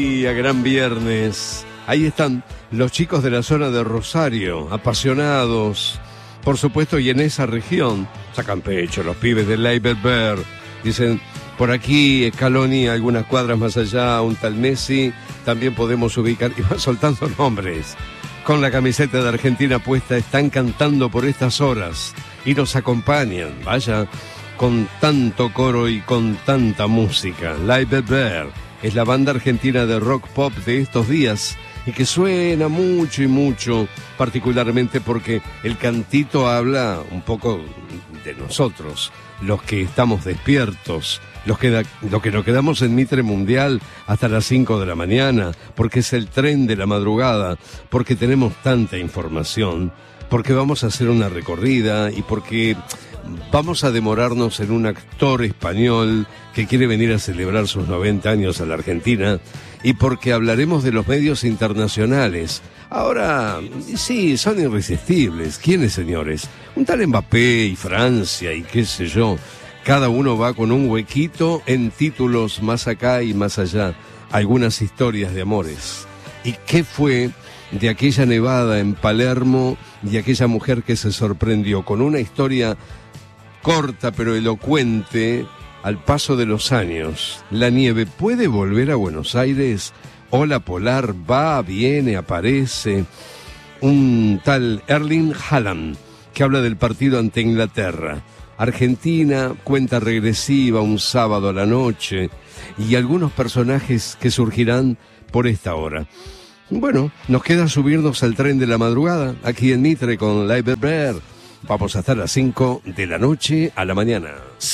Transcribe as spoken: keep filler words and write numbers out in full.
Y a gran viernes, ahí están los chicos de la zona de Rosario, apasionados, por supuesto, y en esa región, sacan pecho los pibes de Label Bear, dicen, por aquí, Scaloni, algunas cuadras más allá, un tal Messi, también podemos ubicar, y van soltando nombres, con la camiseta de Argentina puesta, están cantando por estas horas, y nos acompañan, vaya, con tanto coro y con tanta música. Label Bear es la banda argentina de rock pop de estos días y que suena mucho y mucho, particularmente porque el cantito habla un poco de nosotros, los que estamos despiertos, los que, da, los que nos quedamos en Mitre Mundial hasta las cinco de la mañana, porque es el tren de la madrugada, porque tenemos tanta información, porque vamos a hacer una recorrida y porque vamos a demorarnos en un actor español que quiere venir a celebrar sus noventa años a la Argentina y porque hablaremos de los medios internacionales. Ahora, sí, son irresistibles. ¿Quiénes, señores? Un tal Mbappé y Francia y qué sé yo. Cada uno va con un huequito en títulos más acá y más allá. Algunas historias de amores. ¿Y qué fue de aquella nevada en Palermo y aquella mujer que se sorprendió con una historia corta pero elocuente al paso de los años? ¿La nieve puede volver a Buenos Aires? Ola polar va, viene, aparece. Un tal Erling Haaland que habla del partido ante Inglaterra. Argentina, cuenta regresiva, un sábado a la noche, y algunos personajes que surgirán por esta hora. Bueno, nos queda subirnos al tren de la madrugada, aquí en Mitre con Label Bear. Vamos a estar a las cinco de la noche a la mañana.